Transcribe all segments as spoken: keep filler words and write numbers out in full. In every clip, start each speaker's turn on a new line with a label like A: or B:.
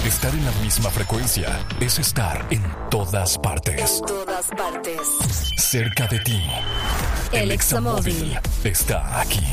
A: Estar en la misma frecuencia es estar en todas partes.
B: En todas partes.
A: Cerca de ti.
B: El
A: El Examóvil está aquí.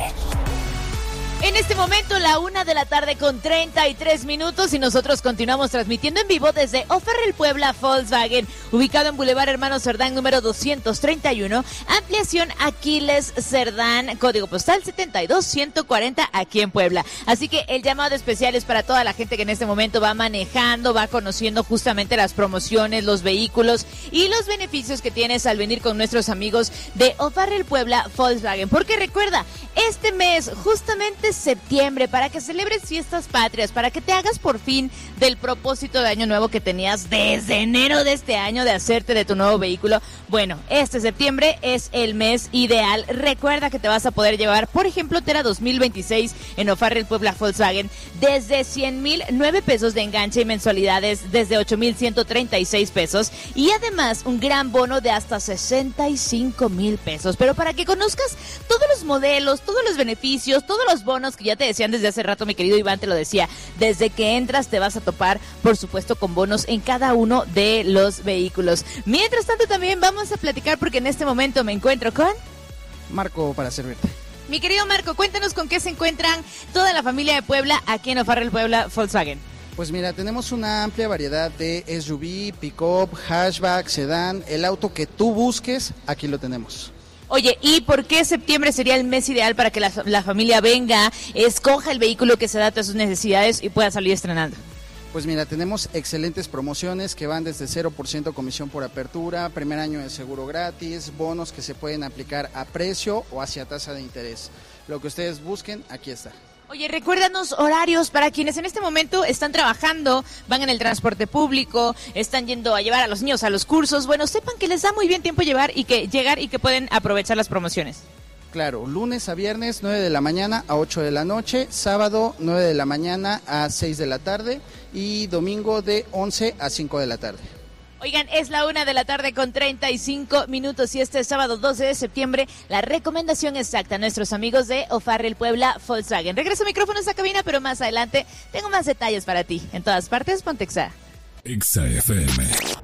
C: En este momento, la una de la tarde con treinta y tres minutos y nosotros continuamos transmitiendo en vivo desde O'Farrell Puebla Volkswagen, ubicado en Boulevard Hermanos Cerdán número doscientos treinta y uno, ampliación Aquiles Cerdán, código postal setenta y dos ciento cuarenta aquí en Puebla. Así que el llamado especial es para toda la gente que en este momento va manejando, va conociendo justamente las promociones, los vehículos y los beneficios que tienes al venir con nuestros amigos de O'Farrell Puebla Volkswagen. Porque recuerda, este mes, justamente septiembre, para que celebres fiestas patrias, para que te hagas por fin del propósito de año nuevo que tenías desde enero de este año de hacerte de tu nuevo vehículo. Bueno, este septiembre es el mes ideal. Recuerda que te vas a poder llevar, por ejemplo, Tera dos mil veintiséis en O'Farrell Puebla Volkswagen desde cien mil nueve pesos de enganche y mensualidades desde ocho mil ciento treinta y seis pesos y además un gran bono de hasta sesenta y cinco mil pesos. Pero para que conozcas todos los modelos, todos los beneficios, todos los bonos que ya te decían desde hace rato, mi querido Iván te lo decía, desde que entras te vas a topar, por supuesto, con bonos en cada uno de los vehículos. Mientras tanto, también vamos a platicar porque en este momento me encuentro con...
D: Marco, para servirte.
C: Mi querido Marco, cuéntanos con qué se encuentran toda la familia de Puebla aquí en O'Farrell Puebla Volkswagen.
D: Pues mira, tenemos una amplia variedad de S U V, pick-up, hatchback, sedán, el auto que tú busques, aquí lo tenemos.
C: Oye, ¿y por qué septiembre sería el mes ideal para que la, la familia venga, escoja el vehículo que se adapte a sus necesidades y pueda salir estrenando?
D: Pues mira, tenemos excelentes promociones que van desde cero por ciento comisión por apertura, primer año de seguro gratis, bonos que se pueden aplicar a precio o hacia tasa de interés. Lo que ustedes busquen, aquí está.
C: Oye, recuérdanos horarios para quienes en este momento están trabajando, van en el transporte público, están yendo a llevar a los niños a los cursos. Bueno, sepan que les da muy bien tiempo llevar y que llegar y que pueden aprovechar las promociones.
D: Claro, lunes a viernes, nueve de la mañana a ocho de la noche, sábado, nueve de la mañana a seis de la tarde y domingo de once a cinco de la tarde.
C: Oigan, es la una de la tarde con treinta y cinco minutos y este sábado doce de septiembre la recomendación exacta a nuestros amigos de O'Farrell Puebla Volkswagen. Regreso micrófonos a cabina, pero más adelante tengo más detalles para ti. En todas partes, ponte Exa.
A: Exa F M.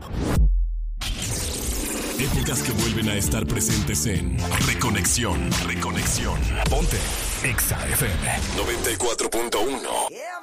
A: Épocas que vuelven a estar presentes en Reconexión. Reconexión. Ponte Exa F M noventa y cuatro punto uno.